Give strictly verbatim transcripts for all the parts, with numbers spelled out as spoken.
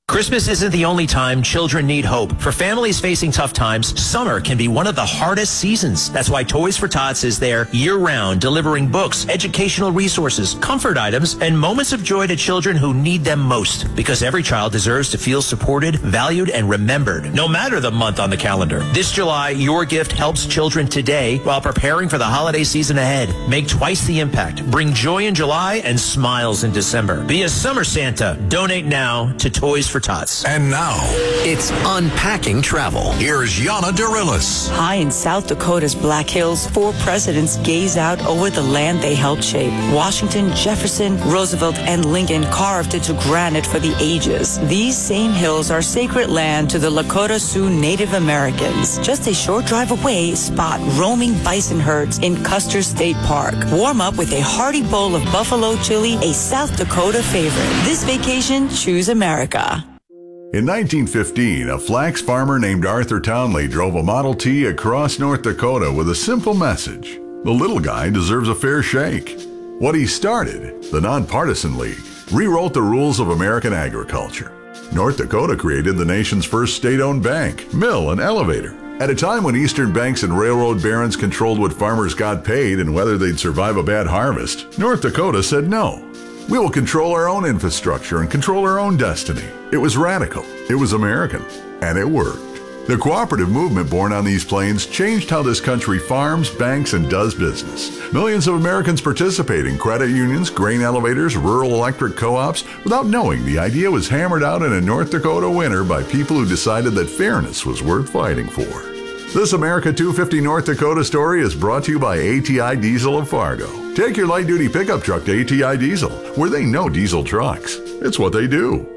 Christmas isn't the only time children need hope. For families facing tough times, summer can be one of the hardest seasons. That's why Toys for Tots is there year-round, delivering books, educational resources, comfort items, and moments of joy to children who need them most. Because every child deserves to feel supported, valued, and remembered, no matter the month on the calendar. This July, your gift helps children today while preparing for the holiday season ahead. Make twice the impact. Bring joy in July and smiles in December. Be a summer Santa. Donate now to Toys for Tots. And now, it's Unpacking Travel. Here's Yana Dorillis. High in South Dakota's Black Hills, four presidents gaze out over the land they helped shape. Washington, Jefferson, Roosevelt, and Lincoln carved into granite for the ages. These same hills are sacred land to the Lakota Sioux Native Americans. Just a short drive away, spot roaming bison herds in Custer State Park. Warm up with a hearty bowl of buffalo chili, a South Dakota favorite. This vacation, choose America. In nineteen fifteen, a flax farmer named Arthur Townley drove a Model T across North Dakota with a simple message: the little guy deserves a fair shake. What he started, the Nonpartisan League, rewrote the rules of American agriculture. North Dakota created the nation's first state-owned bank, mill, and elevator. At a time when Eastern banks and railroad barons controlled what farmers got paid and whether they'd survive a bad harvest, North Dakota said no. We will control our own infrastructure and control our own destiny. It was radical, it was American, and it worked. The cooperative movement born on these plains changed how this country farms, banks, and does business. Millions of Americans participate in credit unions, grain elevators, rural electric co-ops, without knowing the idea was hammered out in a North Dakota winter by people who decided that fairness was worth fighting for. This America two fifty North Dakota story is brought to you by A T I Diesel of Fargo. Take your light-duty pickup truck to A T I Diesel, where they know diesel trucks. It's what they do.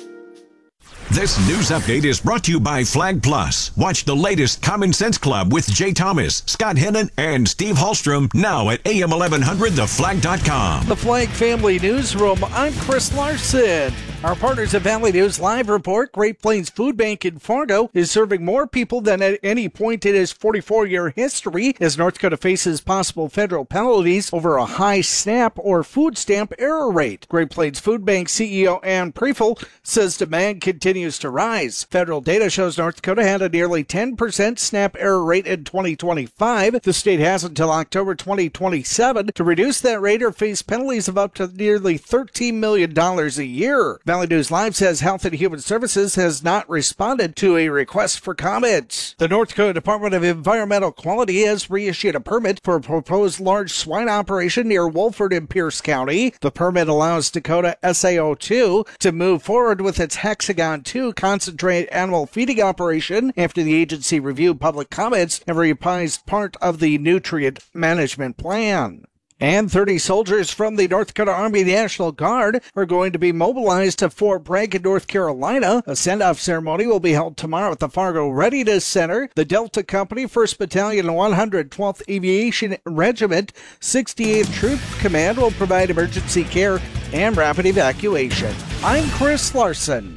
This news update is brought to you by Flag Plus. Watch the latest Common Sense Club with Jay Thomas, Scott Hennon, and Steve Hallstrom now at A M eleven hundred the flag dot com. The Flag Family Newsroom, I'm Chris Larson. Our partners at Valley News Live report Great Plains Food Bank in Fargo is serving more people than at any point in its forty-four-year history as North Dakota faces possible federal penalties over a high SNAP or food stamp error rate. Great Plains Food Bank C E O Ann Prefel says demand continues to rise. Federal data shows North Dakota had a nearly ten percent SNAP error rate in twenty twenty-five. The state has until October twenty twenty-seven to reduce that rate or face penalties of up to nearly thirteen million dollars a year. Valley News Live says Health and Human Services has not responded to a request for comment. The North Dakota Department of Environmental Quality has reissued a permit for a proposed large swine operation near Wolford in Pierce County. The permit allows Dakota S A O two to move forward with its Hexagon two concentrate animal feeding operation after the agency reviewed public comments and revised part of the nutrient management plan. And thirty soldiers from the North Dakota Army National Guard are going to be mobilized to Fort Bragg in North Carolina. A send-off ceremony will be held tomorrow at the Fargo Readiness Center. The Delta Company, first Battalion, one hundred twelfth Aviation Regiment, sixty-eighth Troop Command will provide emergency care and rapid evacuation. I'm Chris Larson.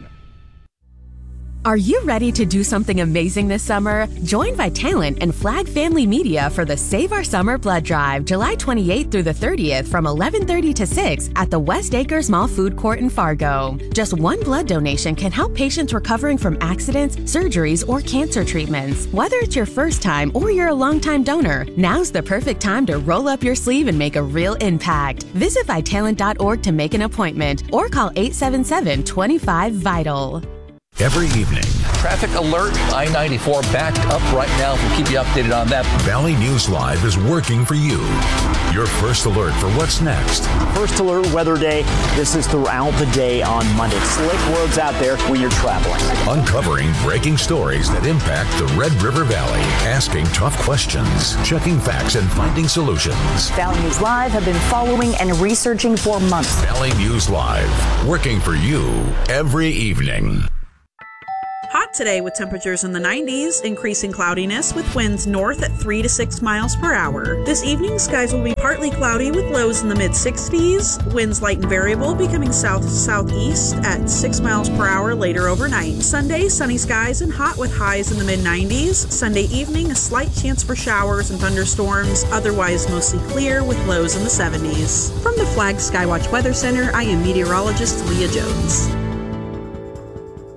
Are you ready to do something amazing this summer? Join Vitalant and Flag Family Media for the Save Our Summer Blood Drive, July twenty-eighth through the thirtieth from eleven thirty to six at the West Acres Mall Food Court in Fargo. Just one blood donation can help patients recovering from accidents, surgeries, or cancer treatments. Whether it's your first time or you're a longtime donor, now's the perfect time to roll up your sleeve and make a real impact. Visit Vitalant dot org to make an appointment or call eight seven seven, two five, VITAL. Every evening, traffic alert, I ninety-four backed up right now. We'll keep you updated on that. Valley News Live is working for you. Your first alert for what's next. First alert weather day. This is throughout the day on Monday. Slick roads out there when you're traveling. Uncovering breaking stories that impact the Red River Valley. Asking tough questions. Checking facts and finding solutions. Valley News Live have been following and researching for months. Valley News Live. Working for you every evening. Hot today with temperatures in the nineties, increasing cloudiness with winds north at three to six miles per hour. This evening, skies will be partly cloudy with lows in the mid sixties. Winds light and variable, becoming south to southeast at six miles per hour later overnight. Sunday, sunny skies and hot with highs in the mid nineties. Sunday evening, a slight chance for showers and thunderstorms, otherwise mostly clear with lows in the seventies. From the Flag Skywatch Weather Center, I am meteorologist Leah Jones.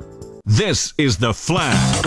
This is The Flag.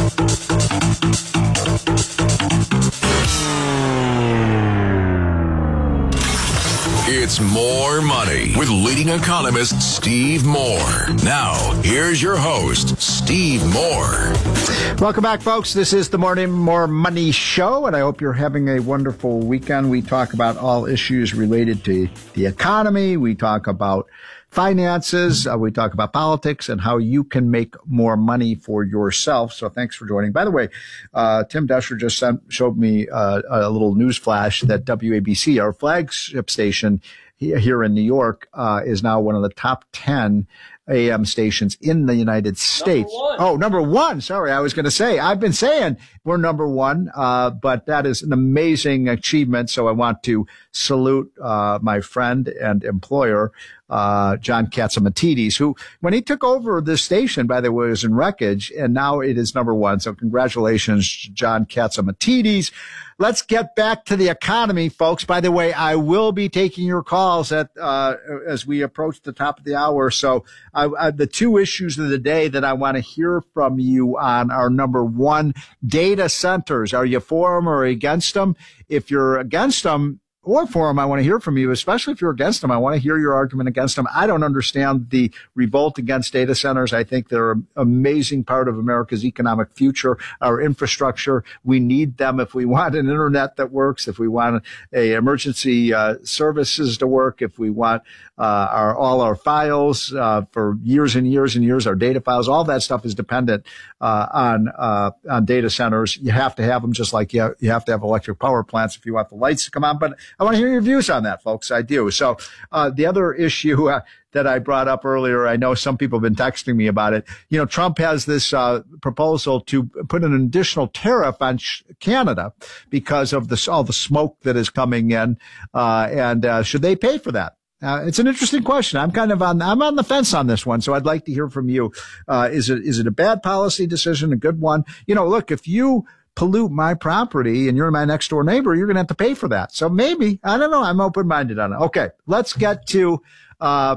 It's More Money with leading economist Steve Moore. Now, here's your host, Steve Moore. Welcome back, folks. This is the Morning More Money Show, and I hope you're having a wonderful weekend. We talk about all issues related to the economy. We talk about finances. Uh, we talk about politics and how you can make more money for yourself. So thanks for joining. By the way, uh, Tim Desher just sent, showed me uh, a little news flash that W A B C, our flagship station here in New York, uh, is now one of the top ten A M stations in the United States. Number oh, number one. Sorry, I was going to say, I've been saying we're number one, uh, but that is an amazing achievement. So I want to salute, uh, my friend and employer, uh, John Catsimatidis, who, when he took over this station, by the way, was in wreckage, and now it is number one. So congratulations, John Catsimatidis. Let's get back to the economy, folks. By the way, I will be taking your calls at uh as we approach the top of the hour. So I, I, the two issues of the day that I want to hear from you on are, number one, data centers. Are you for them or against them? If you're against them or for them, I want to hear from you, especially if you're against them. I want to hear your argument against them. I don't understand the revolt against data centers. I think they're an amazing part of America's economic future, our infrastructure. We need them if we want an internet that works, if we want a emergency uh, services to work, if we want uh, our all our files uh, for years and years and years, our data files. All that stuff is dependent uh, on uh, on data centers. You have to have them, just like you have, you have to have electric power plants if you want the lights to come on. But I want to hear your views on that, folks. I do. So uh, the other issue uh, that I brought up earlier, I know some people have been texting me about it. You know, Trump has this uh, proposal to put an additional tariff on sh- Canada because of this, all the smoke that is coming in. Uh, and uh, should they pay for that? Uh, it's an interesting question. I'm kind of on, I'm on the fence on this one. So I'd like to hear from you. Uh, is it, is it a bad policy decision, a good one? You know, look, if you pollute my property and you're my next door neighbor, you're going to have to pay for that. So maybe, I don't know. I'm open-minded on it. Okay. Let's get to, uh,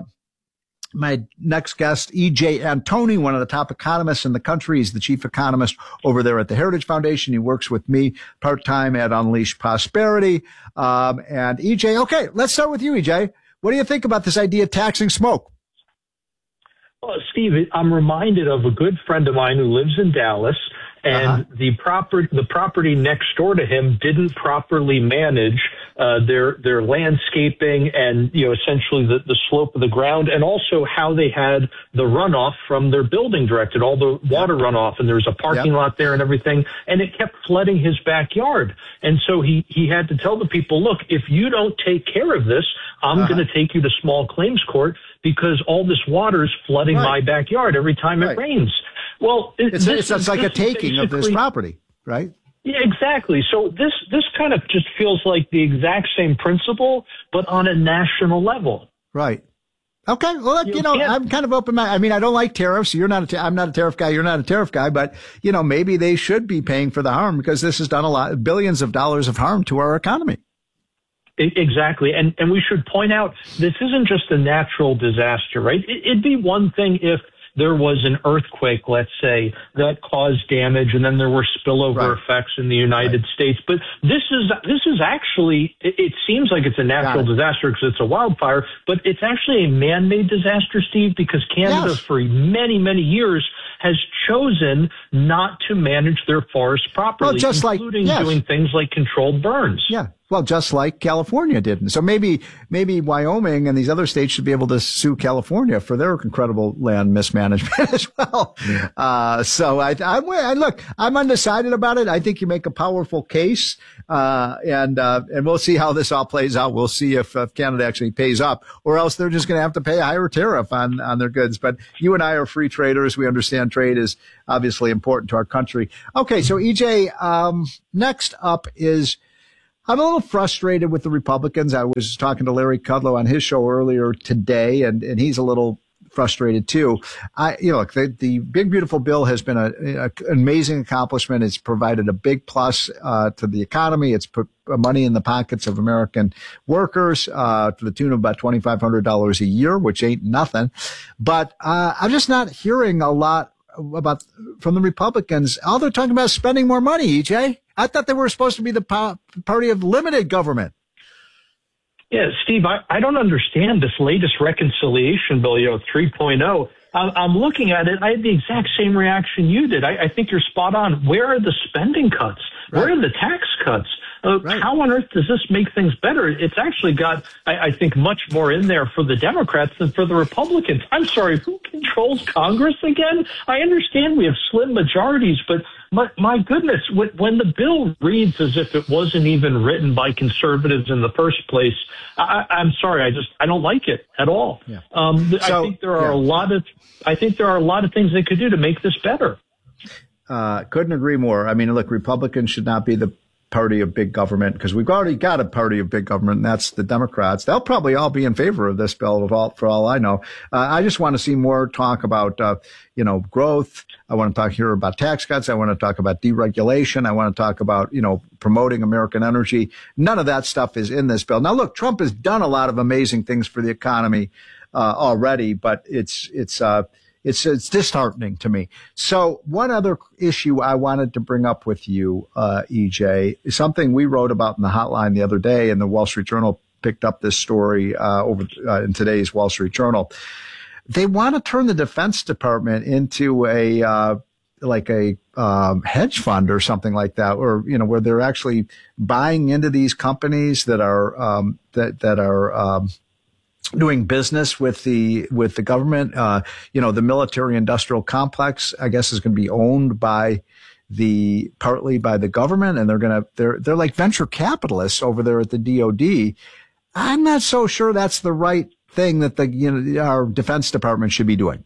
my next guest, E J Antoni, one of the top economists in the country. He's the chief economist over there at the Heritage Foundation. He works with me part-time at Unleash Prosperity. Um, and E J, okay, let's start with you, E J. What do you think about this idea of taxing smoke? Well, Steve, I'm reminded of a good friend of mine who lives in Dallas, and uh-huh. the property the property next door to him didn't properly manage uh, their their landscaping and, you know, essentially the, the slope of the ground, and also how they had the runoff from their building directed, all the water runoff, and there was a parking yep. lot there and everything, and it kept flooding his backyard. And so he he had to tell the people, look, if you don't take care of this, I'm uh-huh. going to take you to small claims court because all this water is flooding right. my backyard every time right. it rains. Well, it, it's, this, it's, it's like a taking of this property, right? Yeah, exactly. So this this kind of just feels like the exact same principle, but on a national level. Right. Okay. Well, look, you, you know, can't. I'm kind of open minded. I mean, I don't like tariffs. You're not a, I'm not a tariff guy. You're not a tariff guy, but, you know, maybe they should be paying for the harm because this has done a lot, billions of dollars of harm to our economy. Exactly. And and we should point out, this isn't just a natural disaster, right? It, it'd be one thing if there was an earthquake, let's say, that caused damage, and then there were spillover right. effects in the United right. States. But this is this is actually, it, it seems like it's a natural it. disaster because it's a wildfire, but it's actually a man-made disaster, Steve, because Canada yes. for many, many years has chosen not to manage their forests properly, well, just including like, yes. doing things like controlled burns. Yeah. Well, just like California did. So maybe, maybe Wyoming and these other states should be able to sue California for their incredible land mismanagement as well. Yeah. Uh, so I, I, I, look, I'm undecided about it. I think you make a powerful case. Uh, and, uh, and we'll see how this all plays out. We'll see if, if Canada actually pays up, or else they're just going to have to pay a higher tariff on, on their goods. But you and I are free traders. We understand trade is obviously important to our country. Okay. So E J, um, next up is, I'm a little frustrated with the Republicans. I was talking to Larry Kudlow on his show earlier today, and, and he's a little frustrated too. I, you know, look, the, the Big Beautiful Bill has been a, a, an amazing accomplishment. It's provided a big plus uh, to the economy. It's put money in the pockets of American workers uh, to the tune of about twenty-five hundred dollars a year, which ain't nothing. But uh, I'm just not hearing a lot about from the Republicans, all they're talking about is spending more money, E J. I thought they were supposed to be the po- party of limited government. Yeah, Steve, I, I don't understand this latest reconciliation bill, you know, three point oh. I'm, I'm looking at it. I had the exact same reaction you did. I, I think you're spot on. Where are the spending cuts? Right. Where are the tax cuts? Uh, right. How on earth does this make things better? It's actually got, I, I think, much more in there for the Democrats than for the Republicans. I'm sorry, who controls Congress again? I understand we have slim majorities, but my, my goodness, when, when the bill reads as if it wasn't even written by conservatives in the first place, I, I'm sorry, I just I don't like it at all. Yeah. Um, so, I think there are yeah. a lot of I think there are a lot of things they could do to make this better. Uh, couldn't agree more. I mean, look, Republicans should not be the party of big government because we've already got a party of big government, and that's the Democrats. They'll probably all be in favor of this bill, of all, for all I know. Uh, I just want to see more talk about, uh, you know, growth. I want to talk here about tax cuts. I want to talk about deregulation. I want to talk about, you know, promoting American energy. None of that stuff is in this bill. Now, look, Trump has done a lot of amazing things for the economy uh, already, but it's it's uh, It's it's disheartening to me. So one other issue I wanted to bring up with you, uh, E J, is something we wrote about in the hotline the other day, and the Wall Street Journal picked up this story uh, over uh, in today's Wall Street Journal. They want to turn the Defense Department into a uh, like a um, hedge fund or something like that, or you know, where they're actually buying into these companies that are um, that that are. Um, doing business with the with the government. Uh, you know, the military industrial complex, I guess, is going to be owned by the partly by the government, and they're going to they're they're like venture capitalists over there at the D O D. I'm not so sure that's the right thing that the you know our Defense Department should be doing.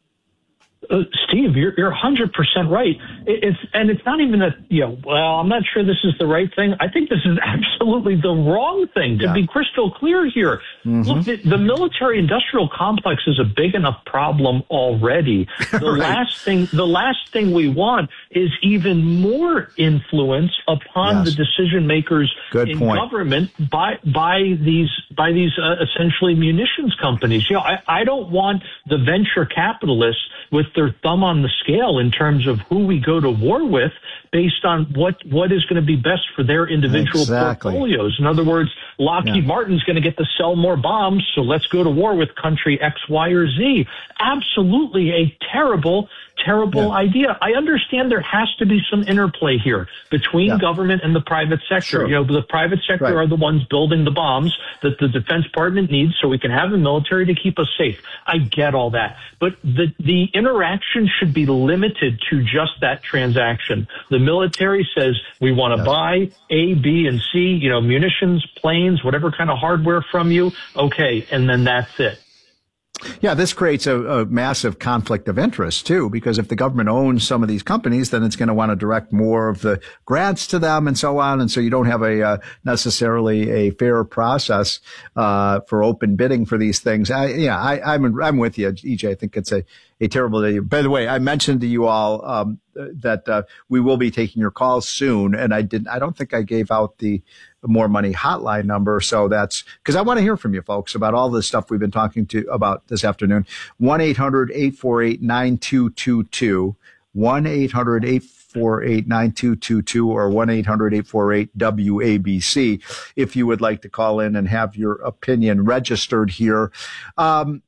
Uh, Steve, you're you're one hundred percent right. It, it's and it's not even that, you know, well, I'm not sure this is the right thing. I think this is absolutely the wrong thing, to yeah. be crystal clear here. Mm-hmm. Look, the, the military-industrial complex is a big enough problem already. The right. last thing the last thing we want is even more influence upon yes. the decision makers Good in point. government by by these by these uh, essentially munitions companies. You know, I, I don't want the venture capitalists with their thumb on the scale in terms of who we go to war with based on what, what is going to be best for their individual exactly. portfolios. In other words, Lockheed yeah. Martin's going to get to sell more bombs, so let's go to war with country X, Y, or Z. Absolutely a terrible, terrible yeah. idea. I understand there has to be some interplay here between yeah. government and the private sector. Sure. You know, the private sector right. are the ones building the bombs that the Defense Department needs so we can have a military to keep us safe. I get all that. But the, the interaction should be limited to just that transaction. The military says we want to yes. buy A, B, and C, you know, munitions, planes, whatever kind of hardware from you. Okay. And then that's it. Yeah, this creates a, a massive conflict of interest, too, because if the government owns some of these companies, then it's going to want to direct more of the grants to them and so on. And so you don't have a uh, necessarily a fair process uh for open bidding for these things. I, yeah, I, I'm I'm with you, E J. I think it's a, a terrible idea. By the way, I mentioned to you all um that uh, we will be taking your calls soon, and I didn't. I don't think I gave out the More Money hotline number. So that's because I want to hear from you folks about all the stuff we've been talking to about this afternoon. one eight hundred eight four eight nine two two two, one eight hundred eight four eight nine two two two, or one eight hundred eight four eight W A B C if you would like to call in and have your opinion registered here. Um,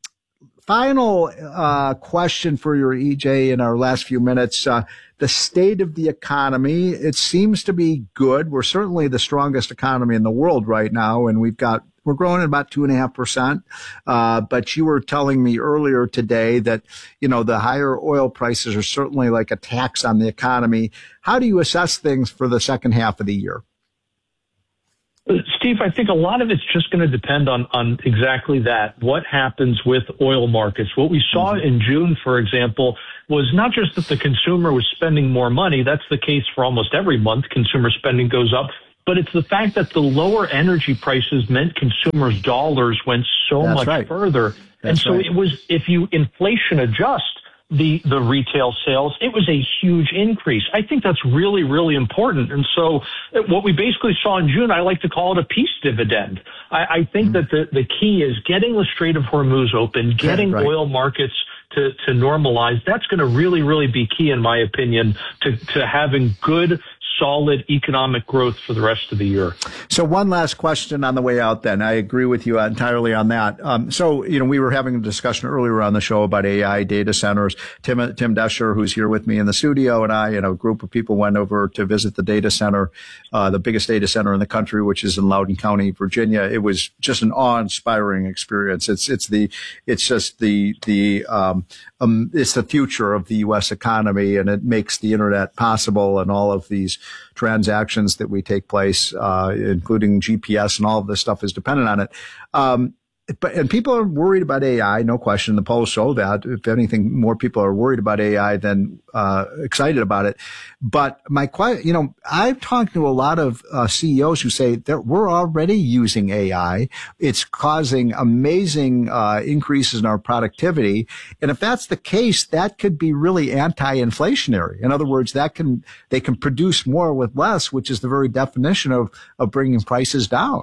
Final uh, question for your E J in our last few minutes. Uh, the state of the economy, it seems to be good. We're certainly the strongest economy in the world right now, and we've got we're growing at about two and a half percent. Uh, but you were telling me earlier today that, you know, the higher oil prices are certainly like a tax on the economy. How do you assess things for the second half of the year? Steve, I think a lot of it's just going to depend on, on exactly that. What happens with oil markets? What we saw mm-hmm. in June, for example, was not just that the consumer was spending more money. That's the case for almost every month. Consumer spending goes up. But it's the fact that the lower energy prices meant consumers' dollars went so That's much right. further. That's and so right. it was, if you inflation adjust the, the retail sales, it was a huge increase. I think that's really, really important. And so what we basically saw in June, I like to call it a peace dividend. I, I think mm-hmm. that the, the key is getting the Strait of Hormuz open, getting right. oil markets to, to normalize, that's going to really, really be key, in my opinion, to, to having good, solid economic growth for the rest of the year. So one last question on the way out then. I agree with you entirely on that. Um, so, you know, we were having a discussion earlier on the show about A I data centers. Tim, Tim Desher, who's here with me in the studio, and I and a group of people went over to visit the data center, uh, the biggest data center in the country, which is in Loudoun County, Virginia. It was just an awe-inspiring experience. It's, it's the, it's just the, the, um, um, it's the future of the U S economy, and it makes the internet possible, and all of these transactions that we take place, uh, including G P S and all of this stuff is dependent on it. Um, but, and people are worried about A I, no question. The polls show that. If anything, more people are worried about A I than, uh, excited about it. But my question, you know, I've talked to a lot of, uh, C E Os who say that we're already using A I. It's causing amazing, uh, increases in our productivity. And if that's the case, that could be really anti-inflationary. In other words, that can, they can produce more with less, which is the very definition of, of bringing prices down.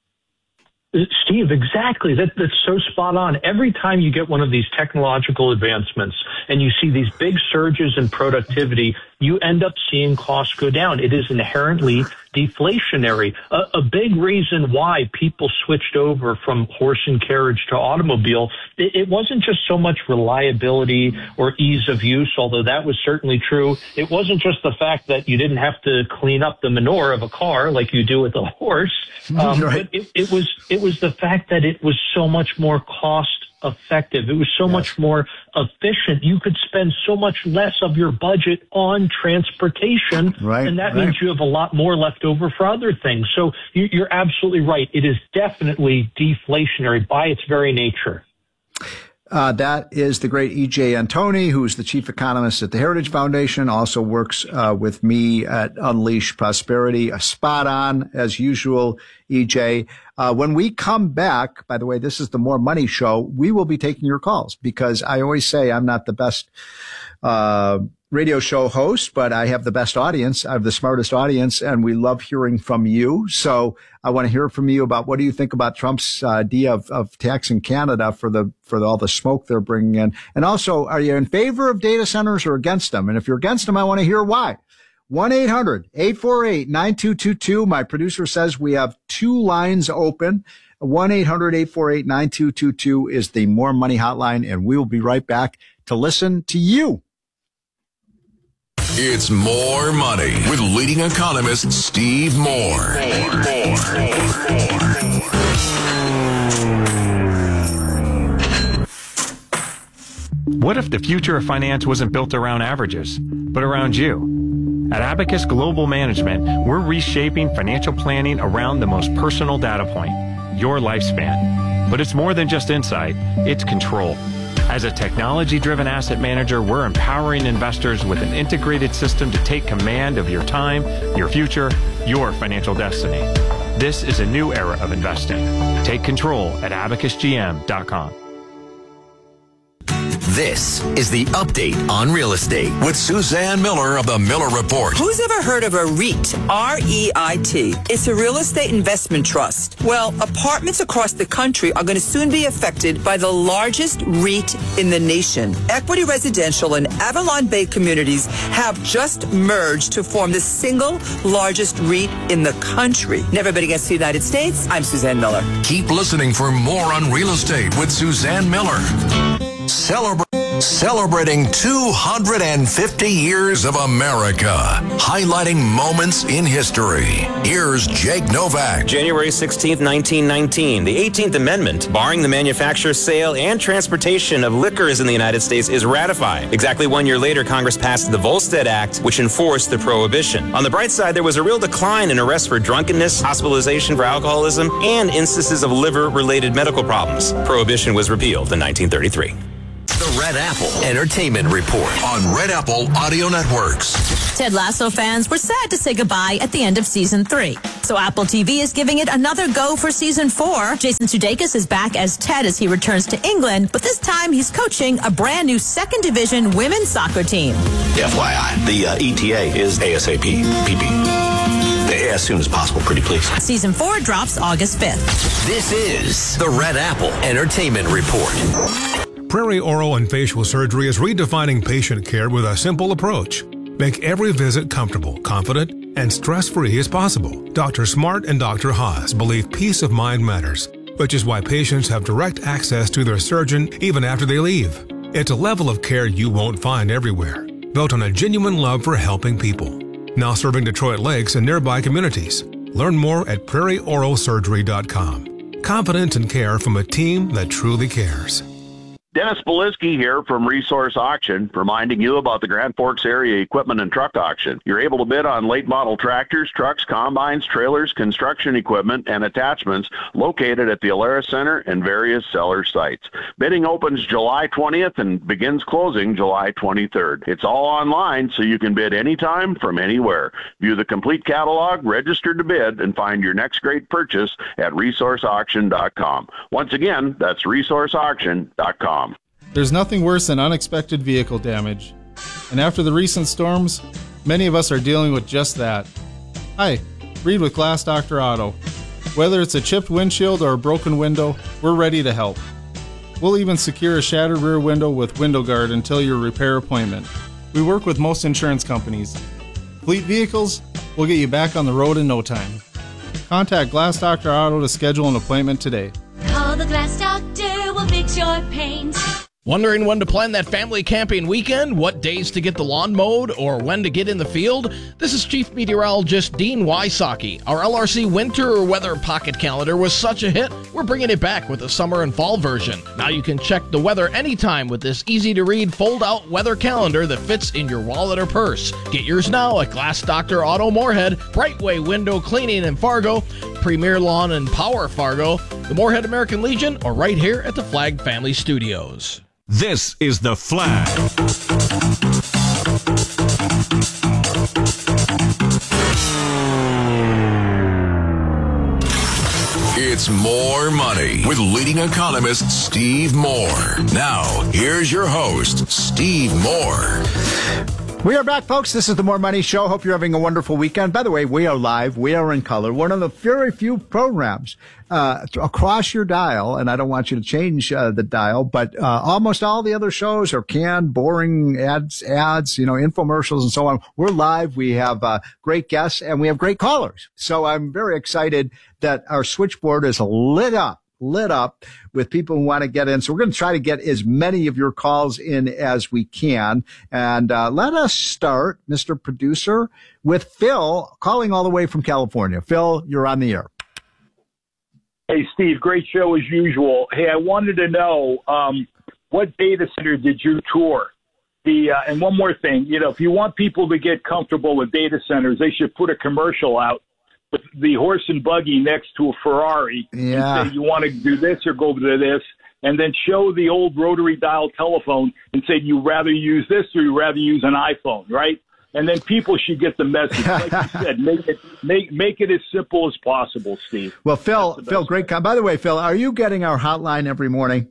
Steve, exactly. That, that's so spot on. Every time you get one of these technological advancements and you see these big surges in productivity, you end up seeing costs go down. It is inherently deflationary. A, a big reason why people switched over from horse and carriage to automobile, it, it wasn't just so much reliability or ease of use, although that was certainly true. It wasn't just the fact that you didn't have to clean up the manure of a car like you do with a horse. Um, right. But it, it was it was the fact that it was so much more cost effective. It was so yes. much more efficient. You could spend so much less of your budget on transportation, right, and that right. means you have a lot more left over for other things. So you, you're absolutely right. It is definitely deflationary by its very nature. Uh, that is the great E J Antoni, who's the chief economist at the Heritage Foundation, also works uh, with me at Unleash Prosperity. Uh, spot on, as usual, E J. Uh, when we come back, by the way, this is the More Money Show, we will be taking your calls, because I always say I'm not the best uh radio show host, but I have the best audience. I have the smartest audience, and we love hearing from you. So I want to hear from you about what do you think about Trump's uh, idea of, of taxing Canada for the for the, all the smoke they're bringing in. And also, are you in favor of data centers or against them? And if you're against them, I want to hear why. one eight hundred eight four eight nine two two two. My producer says we have two lines open. one eight hundred eight four eight nine two two two is the More Money hotline, and we will be right back to listen to you. It's More Money with leading economist Steve Moore. What if the future of finance wasn't built around averages, but around you? At Abacus Global Management, we're reshaping financial planning around the most personal data point, your lifespan. But it's more than just insight, it's control. As a technology-driven asset manager, we're empowering investors with an integrated system to take command of your time, your future, your financial destiny. This is a new era of investing. Take control at abacus g m dot com. This is the Update on Real Estate with Suzanne Miller of the Miller Report. Who's ever heard of a REIT? R E I T. It's a real estate investment trust. Well, apartments across the country are going to soon be affected by the largest REIT in the nation. Equity Residential and Avalon Bay Communities have just merged to form the single largest REIT in the country. Never been against the United States. I'm Suzanne Miller. Keep listening for more on real estate with Suzanne Miller. Celebrate. Celebrating two hundred fifty years of America, highlighting moments in history. Here's Jake Novak. January sixteenth, nineteen nineteen, the eighteenth Amendment, barring the manufacture, sale, and transportation of liquors in the United States, is ratified. Exactly one year later, Congress passed the Volstead Act, which enforced the prohibition. On the bright side, there was a real decline in arrests for drunkenness, hospitalization for alcoholism, and instances of liver-related medical problems. Prohibition was repealed in nineteen thirty-three. The Red Apple Entertainment Report on Red Apple Audio Networks. Ted Lasso fans were sad to say goodbye at the end of season three. So Apple T V is giving it another go for season four. Jason Sudeikis is back as Ted as he returns to England, but this time he's coaching a brand new second division women's soccer team. F Y I, the uh, E T A is ASAP, P P. As soon as possible, pretty please. Season four drops August fifth. This is the Red Apple Entertainment Report. Prairie Oral and Facial Surgery is redefining patient care with a simple approach. Make every visit comfortable, confident, and stress-free as possible. Doctor Smart and Doctor Haas believe peace of mind matters, which is why patients have direct access to their surgeon even after they leave. It's a level of care you won't find everywhere, built on a genuine love for helping people. Now serving Detroit Lakes and nearby communities. Learn more at prairie oral surgery dot com. Confidence and care from a team that truly cares. Dennis Belisky here from Resource Auction, reminding you about the Grand Forks Area Equipment and Truck Auction. You're able to bid on late model tractors, trucks, combines, trailers, construction equipment, and attachments located at the Alara Center and various seller sites. Bidding opens July twentieth and begins closing July twenty-third. It's all online, so you can bid anytime from anywhere. View the complete catalog, register to bid, and find your next great purchase at resource auction dot com. Once again, that's resource auction dot com. There's nothing worse than unexpected vehicle damage. And after the recent storms, many of us are dealing with just that. Hi, Reed with Glass Doctor Auto. Whether it's a chipped windshield or a broken window, we're ready to help. We'll even secure a shattered rear window with Window Guard until your repair appointment. We work with most insurance companies. Fleet vehicles, we'll get you back on the road in no time. Contact Glass Doctor Auto to schedule an appointment today. Call the Glass Doctor, we'll fix your paint. Wondering when to plan that family camping weekend, what days to get the lawn mowed, or when to get in the field? This is Chief Meteorologist Dean Wysocki. Our L R C Winter Weather Pocket Calendar was such a hit, we're bringing it back with a summer and fall version. Now you can check the weather anytime with this easy-to-read fold-out weather calendar that fits in your wallet or purse. Get yours now at Glass Doctor Auto Moorhead, Brightway Window Cleaning in Fargo, Premier Lawn and Power Fargo, the Moorhead American Legion, or right here at the Flag Family Studios. This is The Flag. It's More Money with leading economist Steve Moore. Now, here's your host, Steve Moore. We are back, folks. This is the More Money Show. Hope you're having a wonderful weekend. By the way, we are live. We are in color. One of the very few programs uh across your dial, and I don't want you to change uh, the dial, but uh almost all the other shows are canned, boring ads, ads, you know, infomercials and so on. We're live. We have uh great guests, and we have great callers. So I'm very excited that our switchboard is lit up. lit up with people who want to get in. So we're going to try to get as many of your calls in as we can. And uh, let us start, Mister Producer, with Phil calling all the way from California. Phil, you're on the air. Hey, Steve, great show as usual. Hey, I wanted to know um, what data center did you tour? The uh, and one more thing, you know, if you want people to get comfortable with data centers, they should put a commercial out with the horse and buggy next to a Ferrari. Yeah. And say you want to do this or go to this, and then show the old rotary dial telephone and say you rather use this or you rather use an iPhone, right? And then people should get the message. Like you said, make it make make it as simple as possible, Steve. Well, Phil, Phil, great comment. By the way, Phil, are you getting our hotline every morning?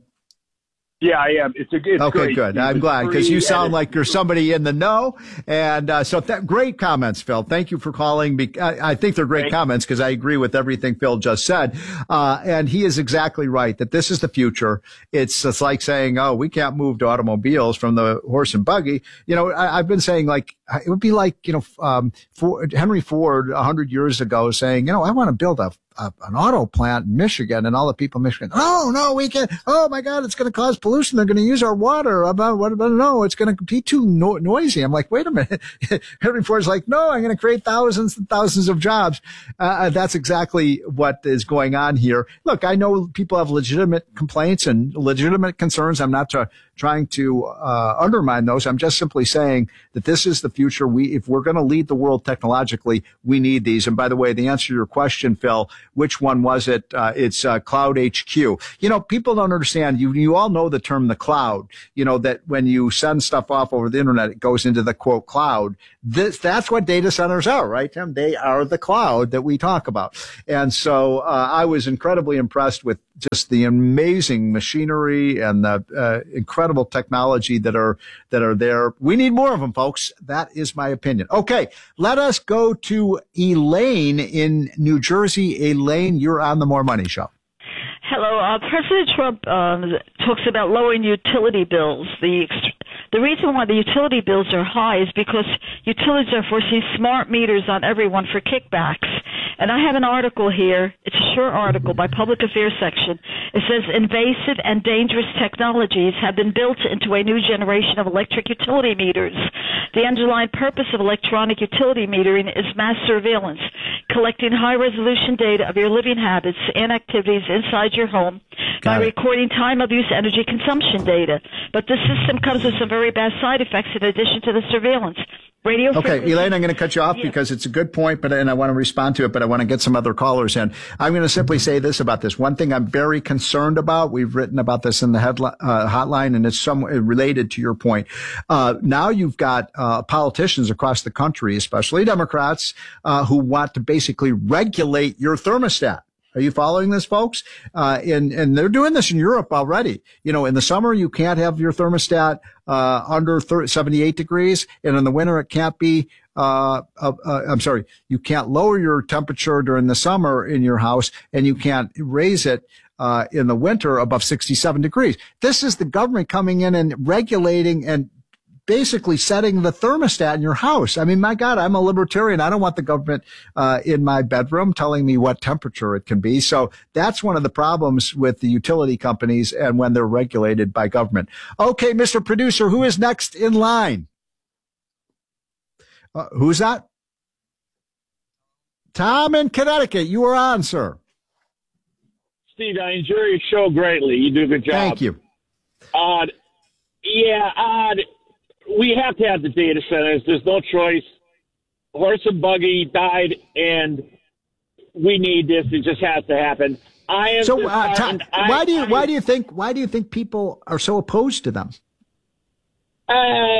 Yeah, I am. It's a good. Okay, great. good. I'm It's glad because you free sound and like you're somebody in the know. And uh, so that great comments, Phil. Thank you for calling. Be- I, I think they're great Thank comments because I agree with everything Phil just said. Uh, and he is exactly right that this is the future. It's it's like saying, oh, we can't move to automobiles from the horse and buggy. You know, I, I've been saying like it would be like, you know, um, Ford, Henry Ford a hundred years ago saying, you know, I want to build a Uh, an auto plant in Michigan, and all the people in Michigan, oh, no, we can't. Oh, my God, it's going to cause pollution. They're going to use our water. About what? About no, it's going to be too no- noisy. I'm like, wait a minute. Henry Ford's like, no, I'm going to create thousands and thousands of jobs. Uh, that's exactly what is going on here. Look, I know people have legitimate complaints and legitimate concerns. I'm not to, trying to uh, undermine those. I'm just simply saying that this is the future. We, if we're going to lead the world technologically, we need these. And by the way, the answer to your question, Phil, which one was it? Uh, it's uh, Cloud H Q. You know, people don't understand. You you all know the term the cloud. You know that when you send stuff off over the internet, it goes into the quote cloud. This that's what data centers are, right, Tim? They are the cloud that we talk about. And so uh, I was incredibly impressed with just the amazing machinery and the uh, incredible technology that are that are there. We need more of them, folks. That is my opinion. Okay, let us go to Elaine in New Jersey. Elaine, you're on the More Money Show. Hello. Uh, President Trump um, talks about lowering utility bills. The the reason why the utility bills are high is because utilities are forcing smart meters on everyone for kickbacks. And I have an article here. It's a short article by Public Affairs section. It says invasive and dangerous technologies have been built into a new generation of electric utility meters. The underlying purpose of electronic utility metering is mass surveillance, collecting high-resolution data of your living habits and activities inside your home by recording time of use, energy consumption data. But this system comes with some very bad side effects in addition to the surveillance. Radio okay, Elaine, I'm going to cut you off yeah. because it's a good point, but and I want to respond to it, but I want to get some other callers in. I'm going to simply say this about this. One thing I'm very concerned about, we've written about this in the headline, uh, hotline, and it's somewhat related to your point. Uh, now you've got uh, politicians across the country, especially Democrats, uh, who want to basically regulate your thermostat. Are you following this, folks? Uh, and, and they're doing this in Europe already. You know, in the summer, you can't have your thermostat, uh, under thirty, seventy-eight degrees. And in the winter, it can't be, uh, uh, uh, I'm sorry, you can't lower your temperature during the summer in your house, and you can't raise it, uh, in the winter above sixty-seven degrees. This is the government coming in and regulating and basically setting the thermostat in your house. I mean, my God, I'm a libertarian. I don't want the government uh in my bedroom telling me what temperature it can be. So that's one of the problems with the utility companies and when they're regulated by government. Okay, Mister Producer, who is next in line? Uh, who's that? Tom in Connecticut. You are on, sir. Steve, I enjoy your show greatly. You do a good job. Thank you. Uh, yeah, uh, we have to have the data centers. There's no choice. Horse and buggy died, and we need this. It just has to happen. I am. So, uh, Tom, I, why do you I, why do you think why do you think people are so opposed to them? Uh,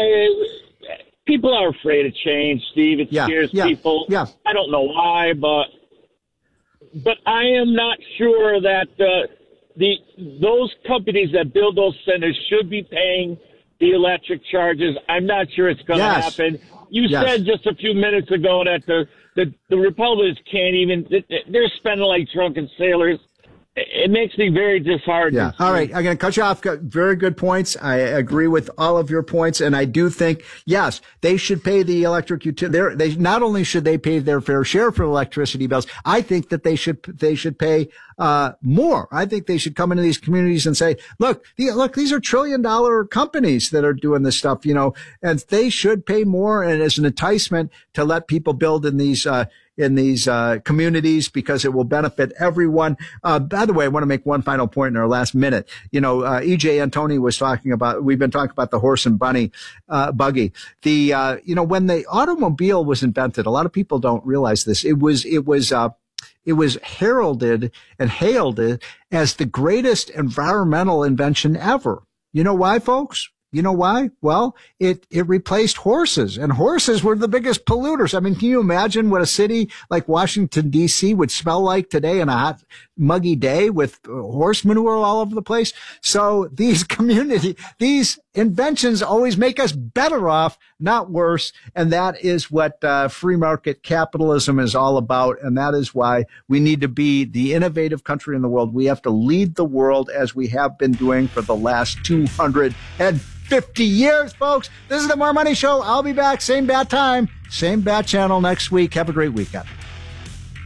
people are afraid of change, Steve. It yeah, scares yeah, people. Yeah. I don't know why, but but I am not sure that uh, the those companies that build those centers should be paying the electric charges. I'm not sure it's going to yes. happen. You yes. said just a few minutes ago that the, the, the Republicans can't even, they're spending like drunken sailors. It makes me very disheartened. Yeah. All right. I'm going to cut you off. Very good points. I agree with all of your points. And I do think, yes, they should pay the electric utility. They not only should they pay their fair share for electricity bills, I think that they should, they should pay, uh, more. I think they should come into these communities and say, look, the, look, these are trillion dollar companies that are doing this stuff, you know, and they should pay more. And as an enticement to let people build in these, uh, in these uh communities because it will benefit everyone. Uh by the way, I want to make one final point in our last minute. You know, uh E J Antoni was talking about, we've been talking about the horse and bunny uh buggy. The uh you know, when the automobile was invented, a lot of people don't realize this. It was it was uh it was heralded and hailed as the greatest environmental invention ever. You know why, folks? You know why? Well, it, it replaced horses, and horses were the biggest polluters. I mean, can you imagine what a city like Washington, D C would smell like today on a hot, muggy day with horse manure all over the place? So these community, these inventions always make us better off, not worse. And that is what uh, free market capitalism is all about. And that is why we need to be the innovative country in the world. We have to lead the world as we have been doing for the last two hundred fifty years, folks. This is the More Money Show. I'll be back, same bat time, same bat channel next week. Have a great weekend.